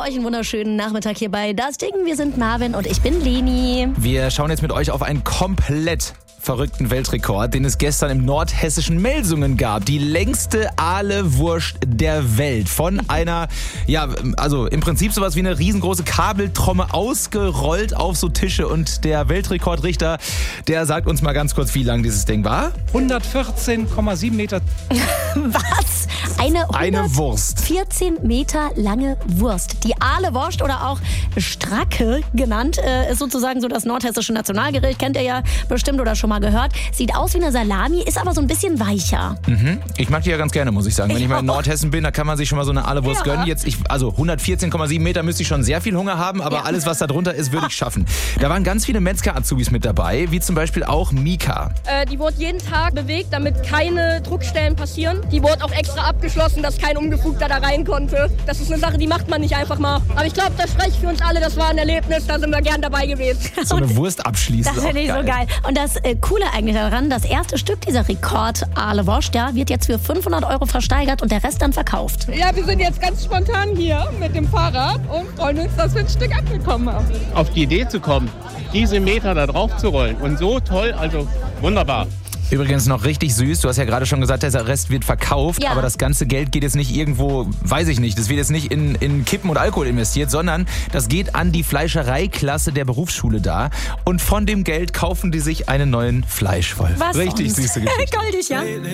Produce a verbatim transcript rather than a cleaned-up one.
euch einen wunderschönen Nachmittag hier bei Das Ding. Wir sind Marvin und ich bin Leni. Wir schauen jetzt mit euch auf einen komplett verrückten Weltrekord, den es gestern im nordhessischen Melsungen gab. Die längste Aale-Wurst der Welt. Von einer, ja, also im Prinzip sowas wie eine riesengroße Kabeltrommel ausgerollt auf so Tische. Und der Weltrekordrichter, der sagt uns mal ganz kurz, wie lang dieses Ding war. hundertvierzehn Komma sieben Meter. Was? Eine, Eine Wurst. vierzehn Meter lange Wurst. Die Aale-Wurst oder auch Stracke genannt, äh, ist sozusagen so das nordhessische Nationalgericht. Kennt ihr ja bestimmt oder schon mal gehört. Sieht aus wie eine Salami, ist aber so ein bisschen weicher. Mhm. Ich mag die ja ganz gerne, muss ich sagen. Wenn ich, ich mal in Nordhessen bin, da kann man sich schon mal so eine Aale-Wurst ja. gönnen. Jetzt, ich, also hundertvierzehn Komma sieben Meter müsste ich schon sehr viel Hunger haben, aber ja. alles, was da drunter ist, würde ich schaffen. Da waren ganz viele Metzger-Azubis mit dabei, wie zum Beispiel auch Mika. Äh, die wurde jeden Tag bewegt, damit keine Druckstellen passieren. Die wurde auch extra abgeschlossen, dass kein Ungefugter da rein konnte. Das ist eine Sache, die macht man nicht einfach mal. Aber ich glaube, das spricht für uns alle, das war ein Erlebnis, da sind wir gern dabei gewesen. So eine Wurst abschließen. Das finde ich so geil. Und das äh, Coole eigentlich daran, das erste Stück dieser Rekord-Aale-Wurst, ja, wird jetzt für fünfhundert Euro versteigert und der Rest dann verkauft. Ja, wir sind jetzt ganz spontan hier mit dem Fahrrad und freuen uns, dass wir ein Stück abgekommen haben. Auf die Idee zu kommen, diese Meter da drauf zu rollen und so toll, also wunderbar. Übrigens noch richtig süß, du hast ja gerade schon gesagt, der Rest wird verkauft, ja. aber das ganze Geld geht jetzt nicht irgendwo, weiß ich nicht, das wird jetzt nicht in, in Kippen und Alkohol investiert, sondern das geht an die Fleischereiklasse der Berufsschule da und von dem Geld kaufen die sich einen neuen Fleischwolf. Was richtig sonst? Süße Geschichte. Goldig, ja.